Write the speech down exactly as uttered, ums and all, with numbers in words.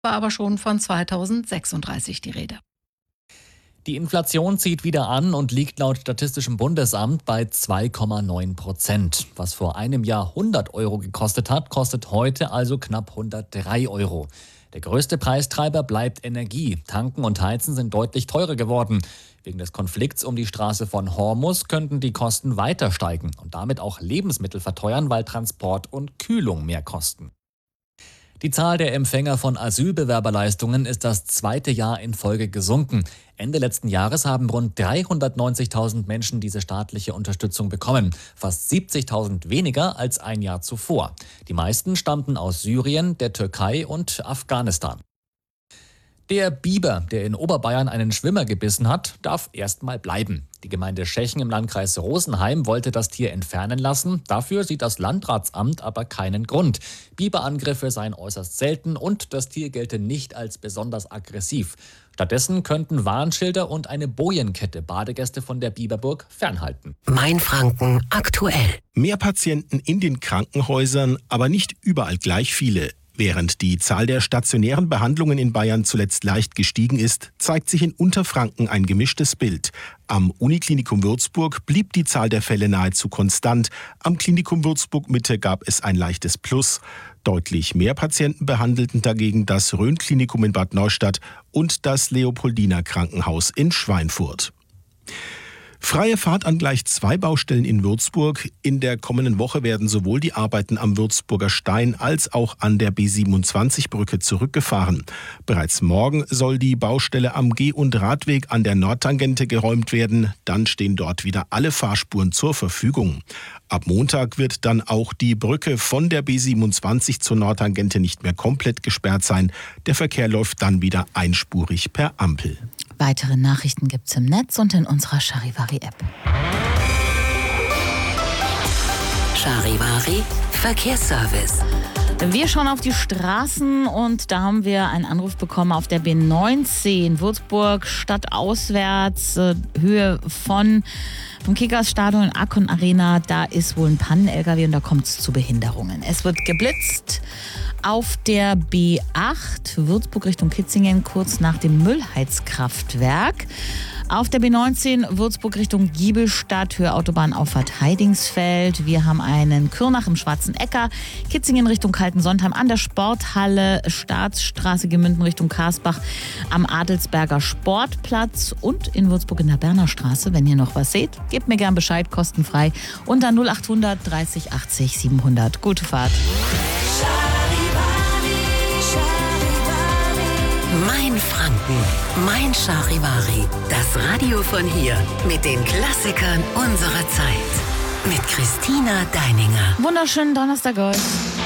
war aber schon von zweitausendsechsunddreißig die Rede. Die Inflation zieht wieder an und liegt laut Statistischem Bundesamt bei zwei Komma neun Prozent. Was vor einem Jahr hundert Euro gekostet hat, kostet heute also knapp hundertdrei Euro. Der größte Preistreiber bleibt Energie. Tanken und Heizen sind deutlich teurer geworden. Wegen des Konflikts um die Straße von Hormuz könnten die Kosten weiter steigen und damit auch Lebensmittel verteuern, weil Transport und Kühlung mehr kosten. Die Zahl der Empfänger von Asylbewerberleistungen ist das zweite Jahr in Folge gesunken. Ende letzten Jahres haben rund dreihundertneunzigtausend Menschen diese staatliche Unterstützung bekommen. Fast siebzigtausend weniger als ein Jahr zuvor. Die meisten stammten aus Syrien, der Türkei und Afghanistan. Der Biber, der in Oberbayern einen Schwimmer gebissen hat, darf erstmal bleiben. Die Gemeinde Schechen im Landkreis Rosenheim wollte das Tier entfernen lassen. Dafür sieht das Landratsamt aber keinen Grund. Biberangriffe seien äußerst selten und das Tier gelte nicht als besonders aggressiv. Stattdessen könnten Warnschilder und eine Bojenkette Badegäste von der Biberburg fernhalten. Mainfranken aktuell. Mehr Patienten in den Krankenhäusern, aber nicht überall gleich viele. Während die Zahl der stationären Behandlungen in Bayern zuletzt leicht gestiegen ist, zeigt sich in Unterfranken ein gemischtes Bild. Am Uniklinikum Würzburg blieb die Zahl der Fälle nahezu konstant. Am Klinikum Würzburg Mitte gab es ein leichtes Plus. Deutlich mehr Patienten behandelten dagegen das Rhön-Klinikum in Bad Neustadt und das Leopoldiner Krankenhaus in Schweinfurt. Freie Fahrt an gleich zwei Baustellen in Würzburg. In der kommenden Woche werden sowohl die Arbeiten am Würzburger Stein als auch an der B siebenundzwanzig-Brücke zurückgefahren. Bereits morgen soll die Baustelle am Geh- und Radweg an der Nordtangente geräumt werden. Dann stehen dort wieder alle Fahrspuren zur Verfügung. Ab Montag wird dann auch die Brücke von der B siebenundzwanzig zur Nordtangente nicht mehr komplett gesperrt sein. Der Verkehr läuft dann wieder einspurig per Ampel. Weitere Nachrichten gibt's im Netz und in unserer Charivari-App. Charivari Verkehrsservice. Wir schauen auf die Straßen und da haben wir einen Anruf bekommen auf der B neunzehn, Würzburg stadtauswärts, äh, Höhe von vom Kickers-Stadion in Akon Arena. Da ist wohl ein Pannen-L K W und da kommt es zu Behinderungen. Es wird geblitzt auf der B acht, Würzburg Richtung Kitzingen, kurz nach dem Müllheizkraftwerk. Auf der B neunzehn Würzburg Richtung Giebelstadt, Höhe Autobahnauffahrt Heidingsfeld. Wir haben einen Kürnach im Schwarzen Äcker, Kitzingen Richtung Kaltensontheim an der Sporthalle, Staatsstraße Gemünden Richtung Karsbach am Adelsberger Sportplatz und in Würzburg in der Berner Straße. Wenn ihr noch was seht, gebt mir gern Bescheid, kostenfrei unter null achthundert dreißig achtzig siebenhundert. Gute Fahrt. Mainfranken, mein Charivari. Das Radio von hier mit den Klassikern unserer Zeit. Mit Christina Deininger. Wunderschönen Donnerstag euch.